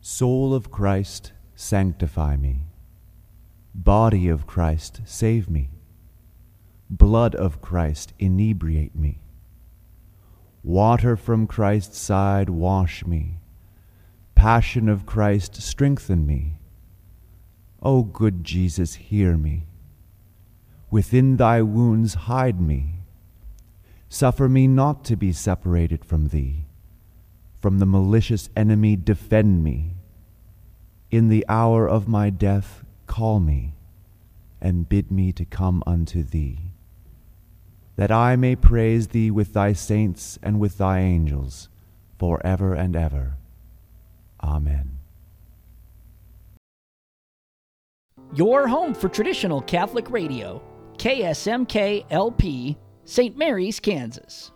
Soul of Christ, sanctify me. Body of Christ, save me. Blood of Christ, inebriate me. Water from Christ's side, wash me. Passion of Christ, strengthen me. O good Jesus, hear me. Within thy wounds hide me. Suffer me not to be separated from thee. From the malicious enemy defend me. In the hour of my death call me, and bid me to come unto thee, that I may praise thee with thy saints and with thy angels, forever and ever. Amen. Your home for traditional Catholic radio, KSMK LP, St. Mary's, Kansas.